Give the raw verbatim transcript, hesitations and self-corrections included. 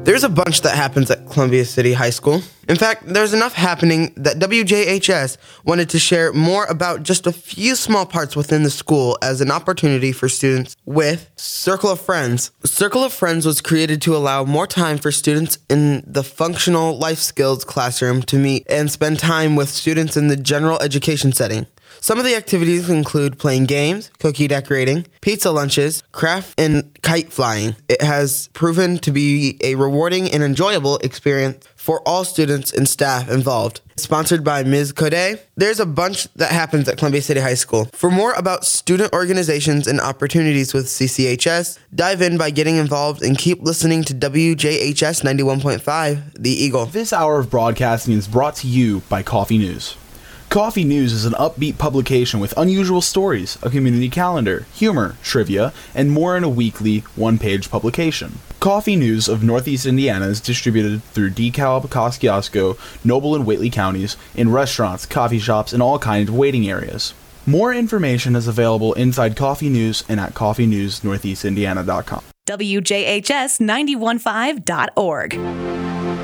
There's a bunch that happens at Columbia City High School. In fact, there's enough happening that W J H S wanted to share more about just a few small parts within the school as an opportunity for students with Circle of Friends. Circle of Friends was created to allow more time for students in the functional life skills classroom to meet and spend time with students in the general education setting. Some of the activities include playing games, cookie decorating, pizza lunches, craft, and kite flying. It has proven to be a rewarding and enjoyable experience for all students and staff involved. Sponsored by Miz Code, there's a bunch that happens at Columbia City High School. For more about student organizations and opportunities with C C H S, dive in by getting involved and keep listening to W J H S ninety-one point five, The Eagle. This hour of broadcasting is brought to you by Coffee News. Coffee News is an upbeat publication with unusual stories, a community calendar, humor, trivia, and more in a weekly, one-page publication. Coffee News of Northeast Indiana is distributed through DeKalb, Kosciuszko, Noble, and Whately counties in restaurants, coffee shops, and all kinds of waiting areas. More information is available inside Coffee News and at coffee news northeast indiana dot com. W J H S nine one five dot org.